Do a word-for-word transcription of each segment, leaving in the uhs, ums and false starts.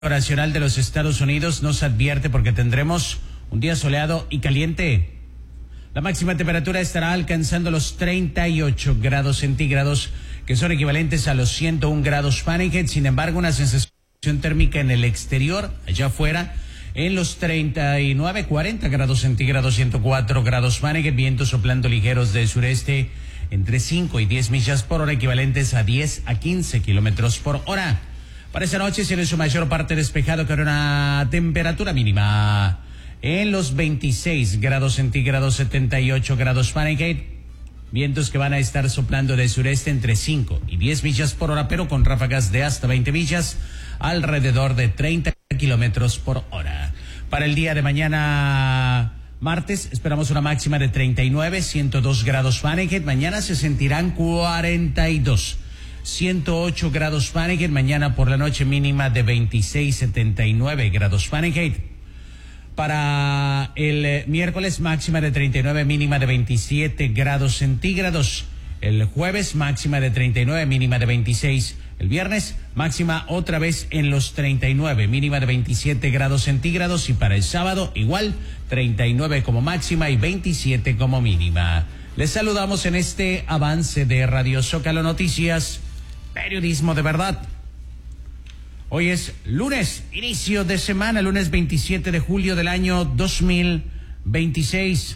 Nacional de los Estados Unidos nos advierte porque tendremos un día soleado y caliente. La máxima temperatura estará alcanzando los treinta y ocho grados centígrados, que son equivalentes a los ciento un grados Fahrenheit. Sin embargo, una sensación térmica en el exterior, allá afuera, en los treinta y nueve, cuarenta grados centígrados, ciento cuatro grados Fahrenheit, vientos soplando ligeros del sureste entre cinco y diez millas por hora, equivalentes a diez a quince kilómetros por hora. Para esta noche será en su mayor parte despejado con una temperatura mínima en los veintiséis grados centígrados, setenta y ocho grados Fahrenheit. Vientos que van a estar soplando del sureste entre cinco y diez millas por hora, pero con ráfagas de hasta veinte millas, alrededor de treinta kilómetros por hora. Para el día de mañana, martes, esperamos una máxima de treinta y nueve, ciento dos grados Fahrenheit. Mañana se sentirán cuarenta y dos. ciento ocho grados Fahrenheit, mañana por la noche mínima de veintiséis, setenta y nueve grados Fahrenheit. Para el eh, miércoles máxima de treinta y nueve, mínima de veintisiete grados centígrados. El jueves máxima de treinta y nueve, mínima de veintiséis. El viernes máxima otra vez en los treinta y nueve, mínima de veintisiete grados centígrados. Y para el sábado igual, treinta y nueve como máxima y veintisiete como mínima. Les saludamos en este avance de Radio Zócalo Noticias, periodismo de verdad. Hoy es lunes, inicio de semana, lunes veintisiete de julio del año dos mil veintiséis.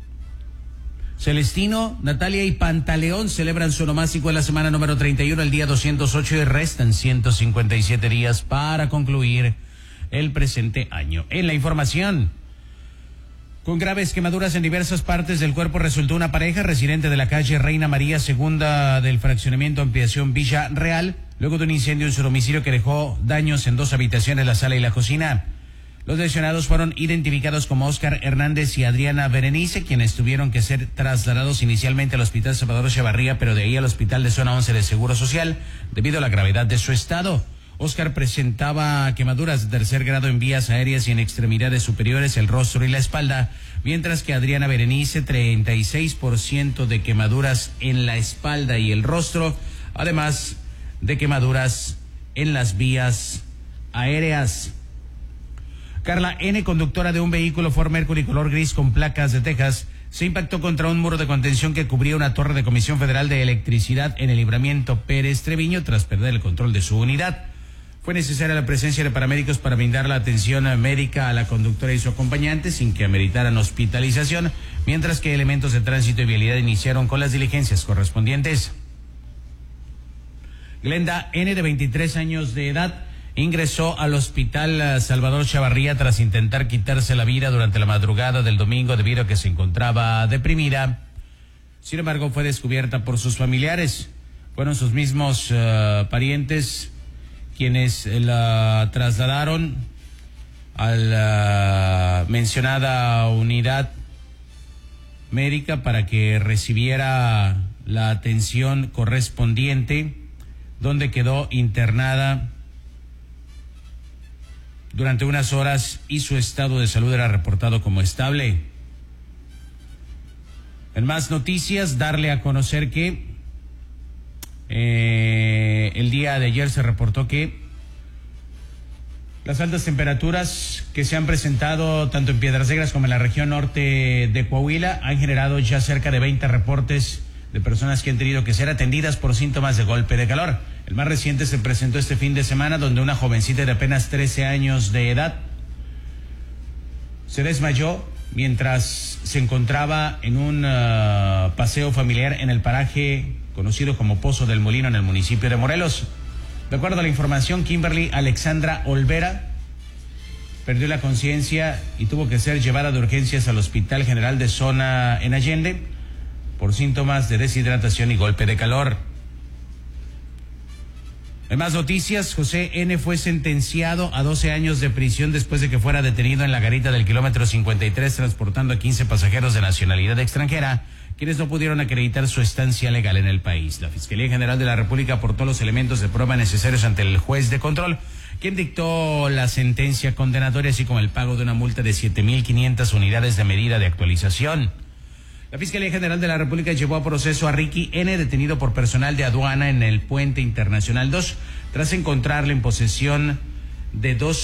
Celestino, Natalia y Pantaleón celebran su onomástico en la semana número treinta y uno, el día doscientos ocho, y restan ciento cincuenta y siete días para concluir el presente año. En la información, con graves quemaduras en diversas partes del cuerpo resultó una pareja residente de la calle Reina María Segunda del fraccionamiento Ampliación Villa Real, luego de un incendio en su domicilio que dejó daños en dos habitaciones, la sala y la cocina. Los lesionados fueron identificados como Óscar Hernández y Adriana Berenice, quienes tuvieron que ser trasladados inicialmente al Hospital Salvador Chavarría, pero de ahí al Hospital de Zona once de Seguro Social, debido a la gravedad de su estado. Óscar presentaba quemaduras de tercer grado en vías aéreas y en extremidades superiores, el rostro y la espalda, mientras que Adriana Berenice, treinta y seis por ciento de quemaduras en la espalda y el rostro, además de quemaduras en las vías aéreas. Carla N., conductora de un vehículo Ford Mercury color gris con placas de Texas, se impactó contra un muro de contención que cubría una torre de Comisión Federal de Electricidad en el libramiento Pérez Treviño tras perder el control de su unidad. Fue necesaria la presencia de paramédicos para brindar la atención médica a la conductora y su acompañante sin que ameritaran hospitalización, mientras que elementos de tránsito y vialidad iniciaron con las diligencias correspondientes. Glenda N., de veintitrés años de edad, ingresó al Hospital Salvador Chavarría tras intentar quitarse la vida durante la madrugada del domingo debido a que se encontraba deprimida. Sin embargo, fue descubierta por sus familiares. Fueron sus mismos uh, parientes quienes la trasladaron a la mencionada unidad médica para que recibiera la atención correspondiente, donde quedó internada durante unas horas y su estado de salud era reportado como estable. En más noticias, darle a conocer que eh, el día de ayer se reportó que las altas temperaturas que se han presentado tanto en Piedras Negras como en la región norte de Coahuila han generado ya cerca de veinte reportes de personas que han tenido que ser atendidas por síntomas de golpe de calor. El más reciente se presentó este fin de semana, donde una jovencita de apenas trece años de edad se desmayó mientras se encontraba en un uh, paseo familiar en el paraje conocido como Pozo del Molino en el municipio de Morelos. De acuerdo a la información, Kimberly Alexandra Olvera perdió la conciencia y tuvo que ser llevada de urgencias al Hospital General de Zona en Allende por síntomas de deshidratación y golpe de calor. En más noticias, José N. fue sentenciado a doce años de prisión después de que fuera detenido en la garita del kilómetro cincuenta y tres transportando a quince pasajeros de nacionalidad extranjera, quienes no pudieron acreditar su estancia legal en el país. La Fiscalía General de la República aportó los elementos de prueba necesarios ante el juez de control, quien dictó la sentencia condenatoria, así como el pago de una multa de siete mil quinientas unidades de medida de actualización. La Fiscalía General de la República llevó a proceso a Ricky N., detenido por personal de aduana en el Puente Internacional dos, tras encontrarle en posesión de dos